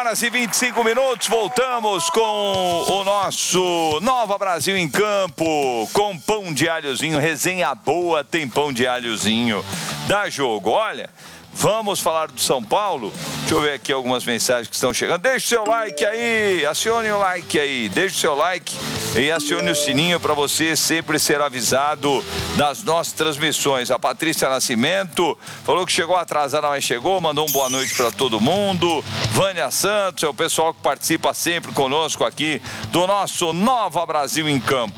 horas e 25 minutos, voltamos com o nosso Nova Brasil em Campo, com pão de alhozinho, resenha boa, tem pão de alhozinho, dá jogo. Olha, vamos falar do São Paulo. Deixa eu ver aqui algumas mensagens que estão chegando. Deixe o seu like aí, acione o like aí, deixe o seu like e acione o sininho para você sempre ser avisado das nossas transmissões. A Patrícia Nascimento falou que chegou atrasada, mas chegou, mandou uma boa noite para todo mundo. Vânia Santos, é o pessoal que participa sempre conosco aqui do nosso Nova Brasil em Campo.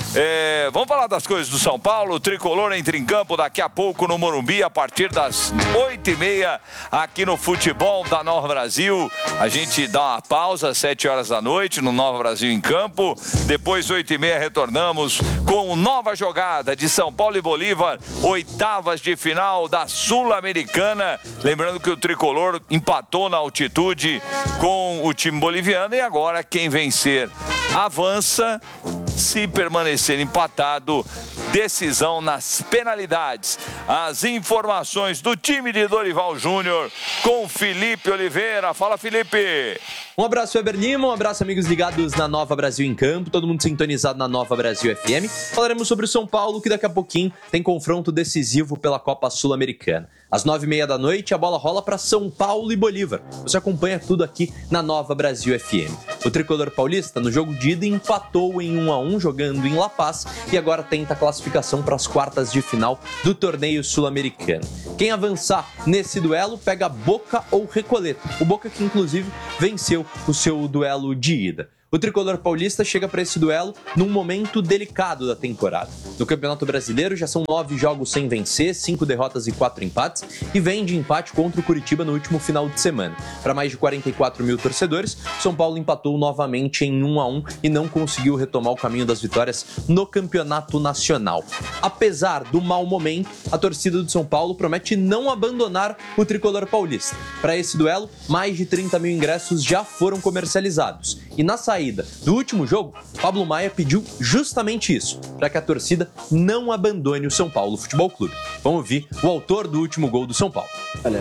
Vamos falar das coisas do São Paulo. O Tricolor entra em campo daqui a pouco no Morumbi, a partir das 8h30, aqui no Futebol da Nova Brasil. A gente dá uma pausa às 7 horas da noite no Nova Brasil em Campo. Depois, 8h30, retornamos com nova jogada de São Paulo e Bolívar, oitavas de final da Sul-Americana. Lembrando que o Tricolor empatou na altitude com o time boliviano e agora quem vencer avança. Se permanecer empatado, decisão nas penalidades. As informações do time de Dorival Júnior com Felipe Oliveira. Fala, Felipe! Um abraço, Weber Lima, um abraço, amigos ligados na Nova Brasil em Campo, todo mundo sintonizado na Nova Brasil FM. Falaremos sobre o São Paulo, que daqui a pouquinho tem confronto decisivo pela Copa Sul-Americana. Às 9h30 da noite, a bola rola para São Paulo e Bolívar. Você acompanha tudo aqui na Nova Brasil FM. O tricolor paulista, no jogo de ida, empatou em 1-1, jogando em La Paz, e agora tenta a classificação para as quartas de final do torneio sul-americano. Quem avançar nesse duelo pega Boca ou Recoleto. O Boca que, inclusive, venceu o seu duelo de ida. O tricolor paulista chega para esse duelo num momento delicado da temporada. No Campeonato Brasileiro já são 9 jogos sem vencer, 5 derrotas e 4 empates, e vem de empate contra o Curitiba no último final de semana. Para mais de 44 mil torcedores, São Paulo empatou novamente em 1-1 e não conseguiu retomar o caminho das vitórias no Campeonato Nacional. Apesar do mau momento, a torcida do São Paulo promete não abandonar o tricolor paulista. Para esse duelo, mais de 30 mil ingressos já foram comercializados. E na saída do último jogo, Pablo Maia pediu justamente isso, para que a torcida não abandone o São Paulo Futebol Clube. Vamos ouvir o autor do último gol do São Paulo. Olha,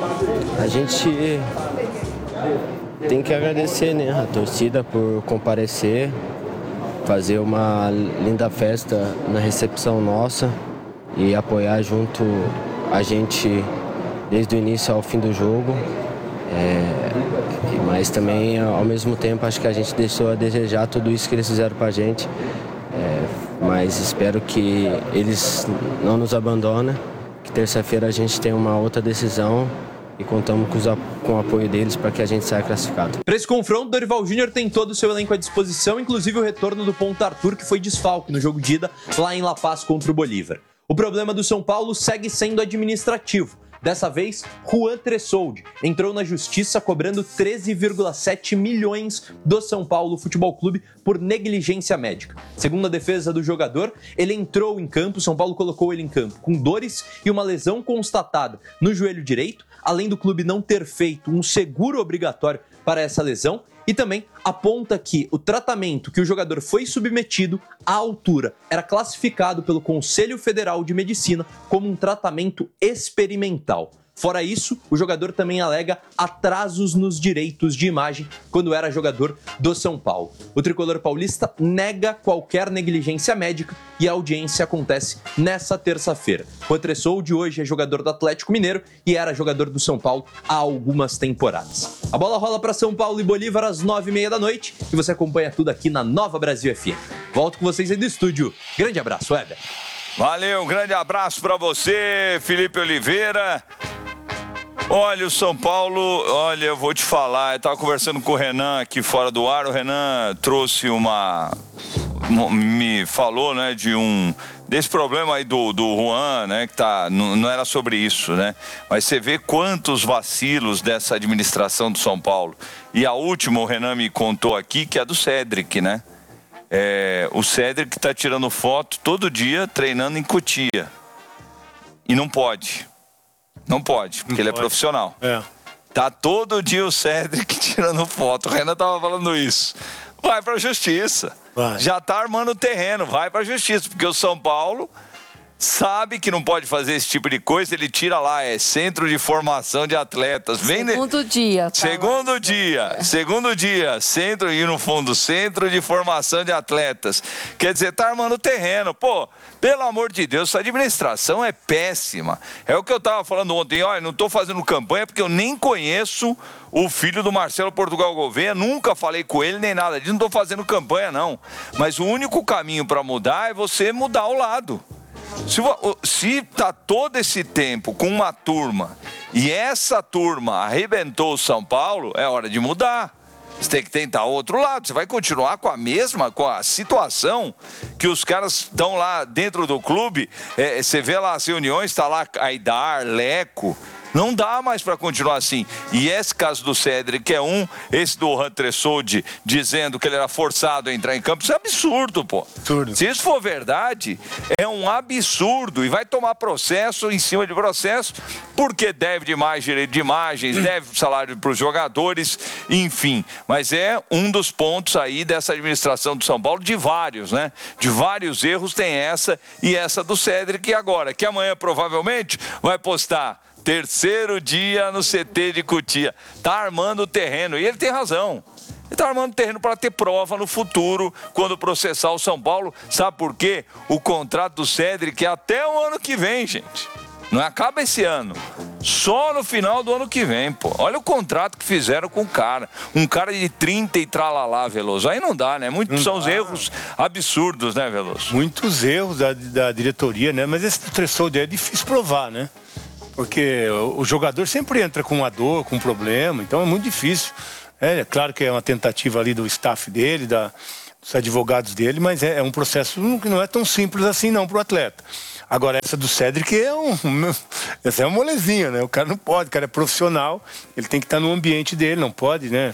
a gente tem que agradecer, né, a torcida por comparecer, fazer uma linda festa na recepção nossa e apoiar junto a gente desde o início ao fim do jogo. Mas também, ao mesmo tempo, acho que a gente deixou a desejar tudo isso que eles fizeram pra gente. Mas espero que eles não nos abandonem, que terça-feira a gente tenha uma outra decisão e contamos com o apoio deles para que a gente saia classificado. Para esse confronto, Dorival Júnior tem todo o seu elenco à disposição, inclusive o retorno do ponta Arthur, que foi desfalque no jogo de ida lá em La Paz contra o Bolívar. O problema do São Paulo segue sendo administrativo. Dessa vez, Juan Tressoldi entrou na justiça cobrando 13,7 milhões do São Paulo Futebol Clube por negligência médica. Segundo a defesa do jogador, ele entrou em campo, São Paulo colocou ele em campo com dores e uma lesão constatada no joelho direito, além do clube não ter feito um seguro obrigatório para essa lesão, e também aponta que o tratamento que o jogador foi submetido à altura era classificado pelo Conselho Federal de Medicina como um tratamento experimental. Fora isso, o jogador também alega atrasos nos direitos de imagem quando era jogador do São Paulo. O tricolor paulista nega qualquer negligência médica e a audiência acontece nessa terça-feira. O Tressoldi hoje é jogador do Atlético Mineiro e era jogador do São Paulo há algumas temporadas. A bola rola para São Paulo e Bolívar às 9h30 da noite e você acompanha tudo aqui na Nova Brasil FM. Volto com vocês aí do estúdio. Grande abraço, Weber. Valeu, um grande abraço para você, Felipe Oliveira. Olha, o São Paulo, olha, eu vou te falar, eu estava conversando com o Renan aqui fora do ar, o Renan trouxe me falou, né, desse problema aí do Juan, né, que não era sobre isso, né, mas você vê quantos vacilos dessa administração do São Paulo. E a última, o Renan me contou aqui, que é do Cédric, né, o Cédric está tirando foto todo dia, treinando em Cotia, e não pode. Não pode, porque ele é profissional. Tá todo dia o Cédric tirando foto. O Renan tava falando isso. Vai pra justiça. Já tá armando o terreno, vai pra justiça. Porque o São Paulo sabe que não pode fazer esse tipo de coisa, ele tira lá, Centro de Formação de Atletas. Segundo dia. Segundo dia, Centro, e no fundo, Centro de Formação de Atletas. Quer dizer, tá armando terreno. Pô, pelo amor de Deus, essa administração é péssima. É o que eu tava falando ontem, olha, não tô fazendo campanha porque eu nem conheço o filho do Marcelo Portugal Gouveia, nunca falei com ele nem nada disso, não tô fazendo campanha não. Mas o único caminho para mudar é você mudar o lado. Se tá todo esse tempo com uma turma e essa turma arrebentou o São Paulo, é hora de mudar. Você tem que tentar outro lado. Você vai continuar com a situação que os caras estão lá dentro do clube. Você vê lá as reuniões, está lá Aidar, Leco. Não dá mais para continuar assim. E esse caso do Cédric é esse do Hunter Sold dizendo que ele era forçado a entrar em campo, isso é absurdo, pô. Absurdo. Se isso for verdade, é um absurdo. E vai tomar processo em cima de processo, porque deve demais direito de imagens, deve salário para os jogadores, enfim. Mas é um dos pontos aí dessa administração do São Paulo, de vários, né? De vários erros tem essa e essa do Cédric agora, que amanhã provavelmente vai postar terceiro dia no CT de Cotia. Tá armando o terreno. E ele tem razão. Ele tá armando o terreno para ter prova no futuro, quando processar o São Paulo. Sabe por quê? O contrato do Cédric é até o ano que vem, gente. Não acaba esse ano. Só no final do ano que vem, pô. Olha o contrato que fizeram com o cara. Um cara de 30 e tralalá, Veloso. Aí não dá, né? São os erros absurdos, né, Veloso? Muitos erros da diretoria, né? Mas esse threshold é difícil provar, né? Porque o jogador sempre entra com uma dor, com um problema, então é muito difícil. É claro que é uma tentativa ali do staff dele, dos advogados dele, mas é um processo que não é tão simples assim não para o atleta. Agora, essa do Cédric essa é uma molezinha, né? O cara não pode, o cara é profissional, ele tem que estar no ambiente dele, não pode, né?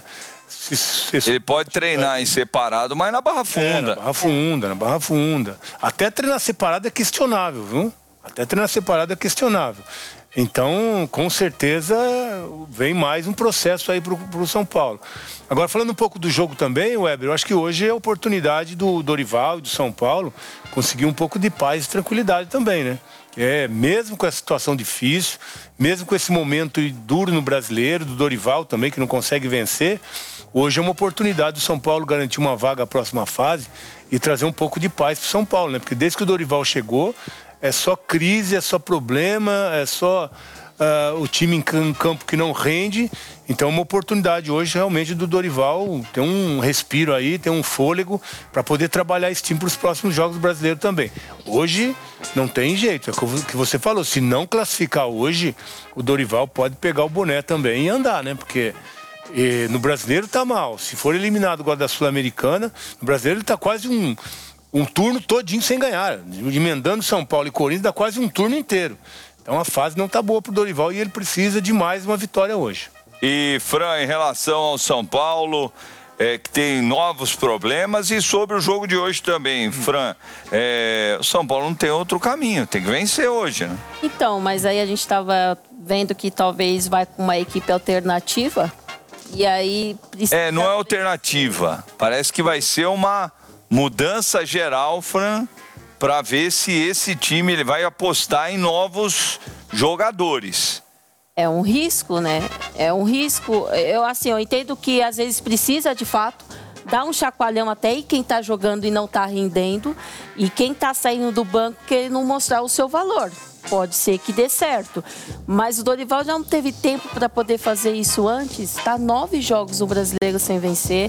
Ele pode treinar em separado, mas na Barra Funda. Na Barra Funda. Até treinar separado é questionável, viu? Até treinar separado é questionável. Então, com certeza, vem mais um processo aí pro São Paulo. Agora, falando um pouco do jogo também, Weber, eu acho que hoje é a oportunidade do Dorival e do São Paulo conseguir um pouco de paz e tranquilidade também, né? Mesmo com essa situação difícil, mesmo com esse momento duro no Brasileiro, do Dorival também, que não consegue vencer, hoje é uma oportunidade do São Paulo garantir uma vaga à próxima fase e trazer um pouco de paz pro São Paulo, né? Porque desde que o Dorival chegou, é só crise, é só problema, é só o time em campo que não rende. Então é uma oportunidade hoje realmente do Dorival ter um respiro aí, ter um fôlego para poder trabalhar esse time para os próximos jogos brasileiros também. Hoje não tem jeito, é o que você falou, se não classificar hoje, o Dorival pode pegar o boné também e andar, né? Porque no brasileiro tá mal, se for eliminado agora da Sul-Americana, no brasileiro ele tá quase um turno todinho sem ganhar. Emendando São Paulo e Corinthians dá quase um turno inteiro. Então a fase não tá boa pro Dorival e ele precisa de mais uma vitória hoje. E, Fran, em relação ao São Paulo, que tem novos problemas, e sobre o jogo de hoje também, Fran, o São Paulo não tem outro caminho, tem que vencer hoje, né? Então, mas aí a gente estava vendo que talvez vai com uma equipe alternativa, e aí... não é alternativa, parece que vai ser uma mudança geral, Fran, para ver se esse time ele vai apostar em novos jogadores. É um risco, né? É um risco. Eu entendo que às vezes precisa, de fato, dar um chacoalhão até em quem está jogando e não está rendendo, e quem está saindo do banco quer não mostrar o seu valor. Pode ser que dê certo, mas o Dorival já não teve tempo para poder fazer isso antes. Está 9 jogos no Brasileiro sem vencer.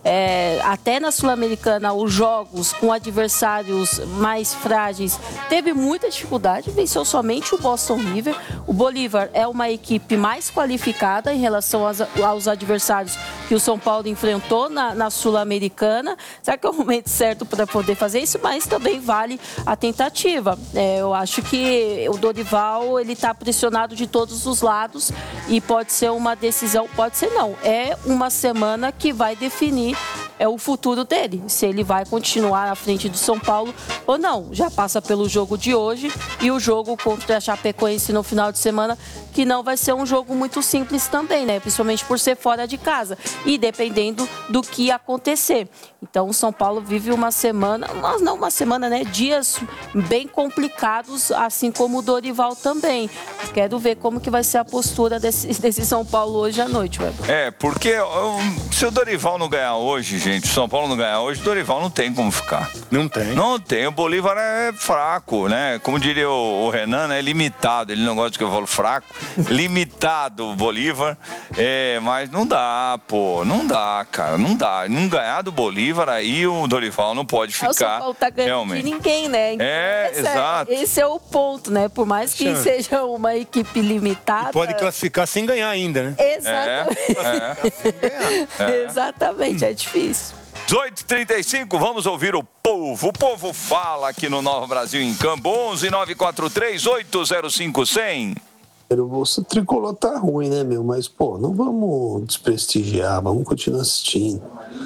Até na Sul-Americana, os jogos com adversários mais frágeis, teve muita dificuldade, venceu somente o Boston River. O Bolívar é uma equipe mais qualificada em relação aos adversários que o São Paulo enfrentou na Sul-Americana. Será que é o momento certo para poder fazer isso? Mas também vale a tentativa. Eu acho que o Dorival ele está pressionado de todos os lados e pode ser uma decisão, pode ser não. É uma semana que vai definir é o futuro dele, se ele vai continuar à frente do São Paulo ou não. Já passa pelo jogo de hoje e o jogo contra a Chapecoense no final de semana, que não vai ser um jogo muito simples também, né? Principalmente por ser fora de casa e dependendo do que acontecer. Então o São Paulo vive uma semana, mas não uma semana, né? Dias bem complicados, assim como o Dorival também. Quero ver como que vai ser a postura desse São Paulo hoje à noite, Weber. Porque se o Dorival não ganhar hoje, gente, o São Paulo não ganhar hoje, o Dorival não tem como ficar. Não tem. Não tem, o Bolívar é fraco, né? Como diria o Renan, é limitado, ele não gosta que eu falo fraco, limitado o Bolívar, mas não dá, não dá, cara, não dá. Não ganhar do Bolívar, aí o Dorival não pode ficar. O São Paulo tá ganhando realmente de ninguém, né? Então, exato. Esse é o ponto, né? Por mais que seja uma equipe limitada. E pode classificar sem ganhar ainda, né? Exatamente. Exatamente, é difícil. 18h35, vamos ouvir o povo. O povo fala aqui no Nova Brasil em Campo. 11-943-805-100. O tricolor tá ruim, né, meu? Mas, não vamos desprestigiar, vamos continuar assistindo.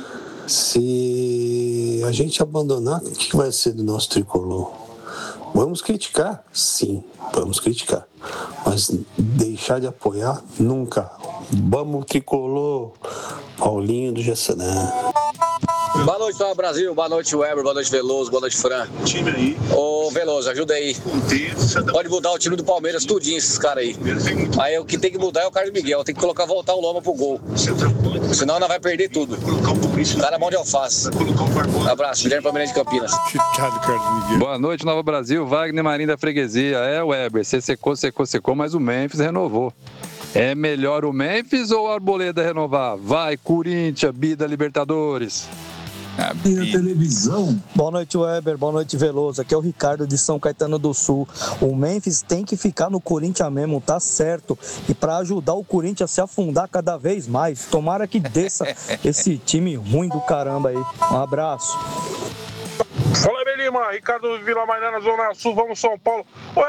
Se a gente abandonar, o que vai ser do nosso tricolor? Vamos criticar? Sim, vamos criticar. Mas deixar de apoiar? Nunca. Vamos, tricolor. Paulinho do Jaçanã. Boa noite, Nova Brasil. Boa noite, Weber. Boa noite, Veloso. Boa noite, Fran. Time aí. Ô, Veloso, ajuda aí. Pode mudar o time do Palmeiras, tudinho, esses caras aí. Aí o que tem que mudar é o Carlos Miguel. Tem que voltar o Loma pro gol. Senão nós vai perder tudo. Cara bom de alface. Abraço, Guilherme Palmeirense de Campinas. Boa noite, Nova Brasil. Wagner Marinho da Freguesia. Weber, você secou, mas o Memphis renovou. É melhor o Memphis ou o Arboleda renovar? Vai, Corinthians, Bida Libertadores. Televisão. Boa noite, Weber. Boa noite, Veloso. Aqui é o Ricardo de São Caetano do Sul. O Memphis tem que ficar no Corinthians mesmo, tá certo. E para ajudar o Corinthians a se afundar cada vez mais, tomara que desça esse time ruim do caramba aí. Um abraço. Fala, Belima. Ricardo Vila Mariana, Zona Sul. Vamos, São Paulo.